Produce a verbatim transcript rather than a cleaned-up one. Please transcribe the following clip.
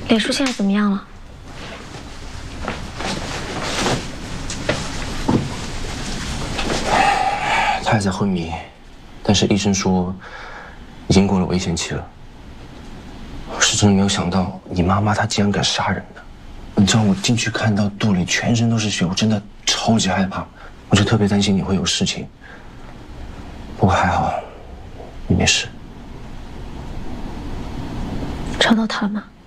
脸叔现在怎么样了？ 他还在昏迷，但是医生说已经过了危险期了。我是真的没有想到，你妈妈她竟然敢杀人的。你知道我进去看到肚里全身都是血，我真的超级害怕，我就特别担心你会有事情。不过还好，你没事。 找到他了吗？